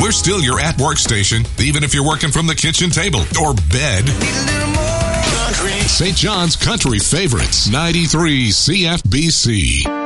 we're still your at-work station, even if you're working from the kitchen table or bed. St. John's Country Favorites, 93 CFBC.